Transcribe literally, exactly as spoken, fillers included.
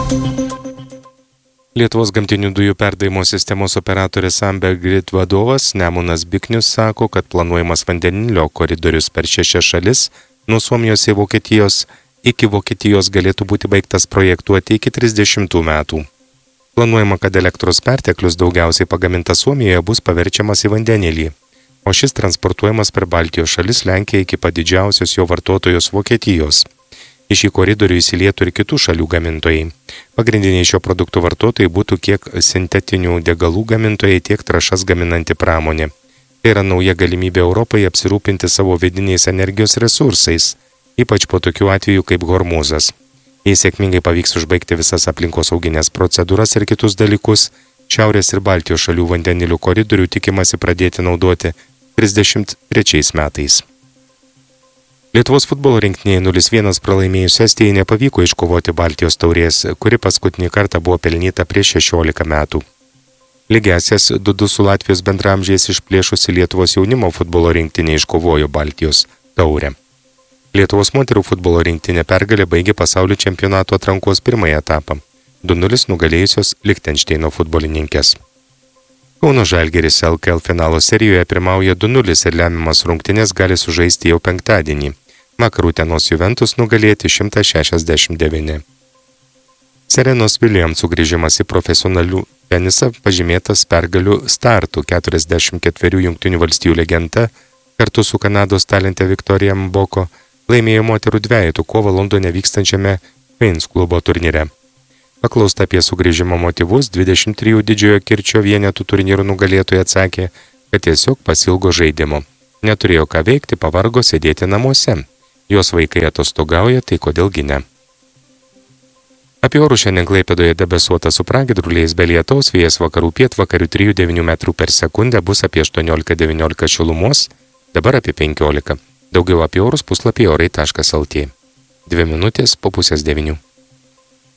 Lietuvos gamtinių dujų perdavimo sistemos operatorės Amber Grid vadovas Nemunas Biknius sako, kad planuojamas vandenilio koridorius per šešias šalis nuo Suomijos į Vokietijos iki Vokietijos galėtų būti baigtas projektuoti iki trisdešimtų metų. Planuojama, kad elektros perteklius daugiausiai pagamintas Suomijoje bus paverčiamas į vandenilį, o šis transportuojamas per Baltijos šalis Lenkiją iki pat didžiausios jo vartotojos Vokietijos. Į šį koridorių įsilietų ir kitų šalių gamintojai. Pagrindiniai šio produktų vartotojai būtų kiek sintetinių degalų gamintojai, tiek trąšas gaminanti pramonė. Tai yra nauja galimybė Europai apsirūpinti savo vidiniais energijos resursais, ypač po tokių atvejų kaip Hormuzas. Jei sėkmingai pavyks užbaigti visas aplinkosauginės procedūras ir kitus dalykus, Šiaurės ir Baltijos šalių vandenilių koridorių tikimasi pradėti naudoti trisdešimt trečiais metais. Lietuvos futbolo rinktinėje nulis vienas pralaimėjus Estijai nepavyko iškovoti Baltijos taurės, kuri paskutinį kartą buvo pelnyta prieš šešiolika metų. Lygiąsias du du su Latvijos bendramžiais išplėšusi Lietuvos jaunimo futbolo rinktinė iškovojo Baltijos taurę. Lietuvos moterų futbolo rinktinė pergalė baigė pasaulio čempionato atrankos pirmąjį etapą, du nulis nugalėjusios Lichtenšteino futbolininkės. Kauno Žalgiris L K L finalo serijoje pirmauja du nulis ir lemiamas rungtynės gali sužaisti jau penktadienį. Vakar Utenos Juventus nugalėti šimtas šešiasdešimt devyni. Serenos Williams sugrįžimas į profesionalių tenisą pažymėtas pergalių startų. keturiasdešimt ketverių Jungtinių valstijų legenda kartu su Kanados talente Viktorija Mboko laimėjo moterų dvejetų kovą Londone vykstančiame Queen's klubo turnyre. Paklausta apie sugrįžimo motyvus, dvidešimt trijų didžiojo kirčio vienetų turnyrų nugalėtojai atsakė, kad tiesiog pasilgo žaidimo. Neturėjo ką veikti, pavargo sėdėti namuose. Jos vaikai atostogauja, tai kodėlgi ne. Apie orų šiandien Klaipėdoje debesuota su pragiedruliais be lietaus, vėjas vakarų pietvakarių trijų devynių metrų per sekundę bus apie aštuoniolika devyniolika šilumos, dabar apie penkiolika. Daugiau apie orus puslapyje orai taškas lt. Dvi minutės po pusės devynių.